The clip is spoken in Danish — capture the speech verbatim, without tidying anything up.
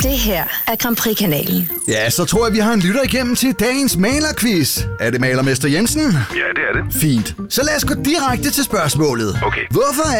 Det her er Grand Prix-kanalen. Ja, så tror jeg, vi har en lytter igennem til dagens malerquiz. Er det malermester Jensen? Ja, det er det. Fint. Så lad os gå direkte til spørgsmålet. Okay. Hvorfor